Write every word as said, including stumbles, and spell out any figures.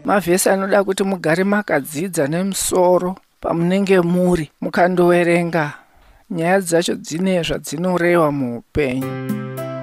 mavhesi anoda kuti mugare makadzidza nemusoro pamunenge muri mukandoverenga nyaya dzacho dzine zvadzinoreva muupenyu.